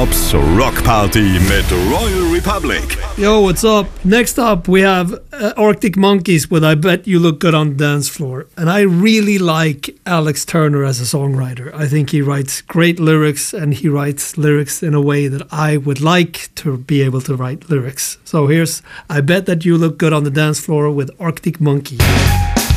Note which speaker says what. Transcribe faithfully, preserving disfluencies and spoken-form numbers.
Speaker 1: Tops Rock Party mit Royal Republic.
Speaker 2: Yo, what's up? Next up, we have uh, Arctic Monkeys with I Bet You Look Good on the Dance Floor. And I really like Alex Turner as a songwriter. I think he writes great lyrics, and he writes lyrics in a way that I would like to be able to write lyrics. So here's I Bet That You Look Good on the Dance Floor with Arctic Monkeys.